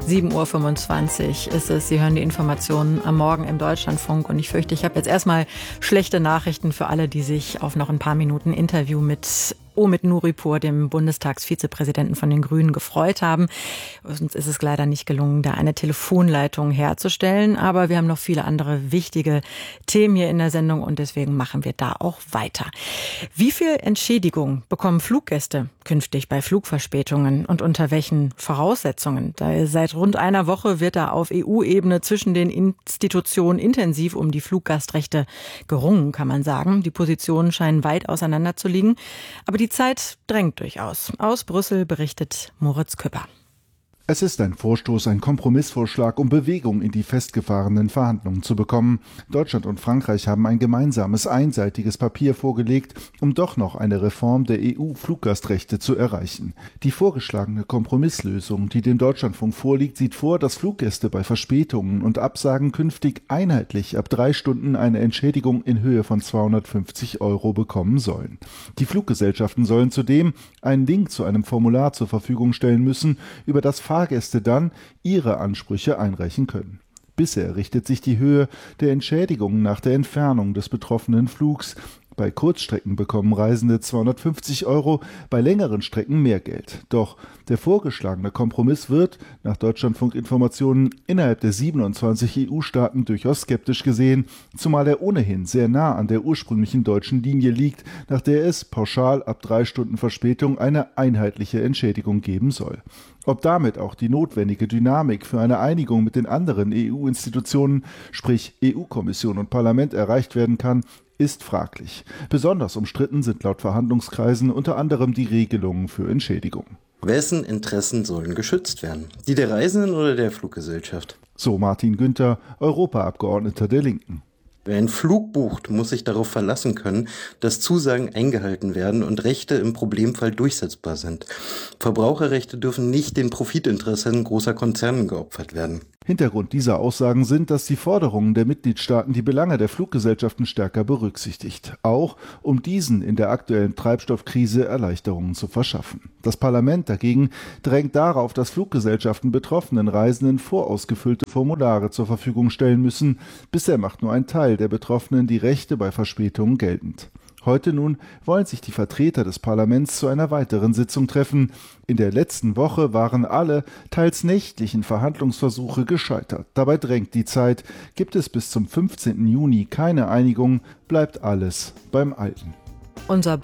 7:25 Uhr ist es. Sie hören die Informationen am Morgen im Deutschlandfunk. Und ich fürchte, ich habe jetzt erstmal schlechte Nachrichten für alle, die sich auf noch ein paar Minuten Interview mit Omid Nuripur, dem Bundestagsvizepräsidenten von den Grünen, gefreut haben. Uns ist es leider nicht gelungen, da eine Telefonleitung herzustellen. Aber wir haben noch viele andere wichtige Themen hier in der Sendung und deswegen machen wir da auch weiter. Wie viel Entschädigung bekommen Fluggäste künftig bei Flugverspätungen und unter welchen Voraussetzungen? Seit rund einer Woche wird da auf EU-Ebene zwischen den Institutionen intensiv um die Fluggastrechte gerungen, kann man sagen. Die Positionen scheinen weit auseinander zu liegen. Aber die Zeit drängt durchaus. Aus Brüssel berichtet Moritz Küpper. Es ist ein Vorstoß, ein Kompromissvorschlag, um Bewegung in die festgefahrenen Verhandlungen zu bekommen. Deutschland und Frankreich haben ein gemeinsames, einseitiges Papier vorgelegt, um doch noch eine Reform der EU-Fluggastrechte zu erreichen. Die vorgeschlagene Kompromisslösung, die dem Deutschlandfunk vorliegt, sieht vor, dass Fluggäste bei Verspätungen und Absagen künftig einheitlich ab 3 Stunden eine Entschädigung in Höhe von 250 € bekommen sollen. Die Fluggesellschaften sollen zudem einen Link zu einem Formular zur Verfügung stellen müssen, über das Fahrgäste dann ihre Ansprüche einreichen können. Bisher richtet sich die Höhe der Entschädigungen nach der Entfernung des betroffenen Flugs. Bei Kurzstrecken bekommen Reisende 250 €, bei längeren Strecken mehr Geld. Doch der vorgeschlagene Kompromiss wird, nach Deutschlandfunk-Informationen, innerhalb der 27 EU-Staaten durchaus skeptisch gesehen, zumal er ohnehin sehr nah an der ursprünglichen deutschen Linie liegt, nach der es pauschal ab 3 Stunden Verspätung eine einheitliche Entschädigung geben soll. Ob damit auch die notwendige Dynamik für eine Einigung mit den anderen EU-Institutionen, sprich EU-Kommission und Parlament, erreicht werden kann, ist fraglich. Besonders umstritten sind laut Verhandlungskreisen unter anderem die Regelungen für Entschädigung. Wessen Interessen sollen geschützt werden? Die der Reisenden oder der Fluggesellschaft? So Martin Günther, Europaabgeordneter der Linken. Wer einen Flug bucht, muss sich darauf verlassen können, dass Zusagen eingehalten werden und Rechte im Problemfall durchsetzbar sind. Verbraucherrechte dürfen nicht den Profitinteressen großer Konzerne geopfert werden. Hintergrund dieser Aussagen sind, dass die Forderungen der Mitgliedstaaten die Belange der Fluggesellschaften stärker berücksichtigt, auch um diesen in der aktuellen Treibstoffkrise Erleichterungen zu verschaffen. Das Parlament dagegen drängt darauf, dass Fluggesellschaften betroffenen Reisenden vorausgefüllte Formulare zur Verfügung stellen müssen. Bisher macht nur ein Teil der Betroffenen die Rechte bei Verspätungen geltend. Heute nun wollen sich die Vertreter des Parlaments zu einer weiteren Sitzung treffen. In der letzten Woche waren alle, teils nächtlichen Verhandlungsversuche gescheitert. Dabei drängt die Zeit. Gibt es bis zum 15. Juni keine Einigung, bleibt alles beim Alten. Unser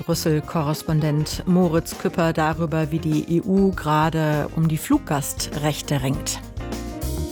Brüssel-Korrespondent Moritz Küpper darüber, wie die EU gerade um die Fluggastrechte ringt.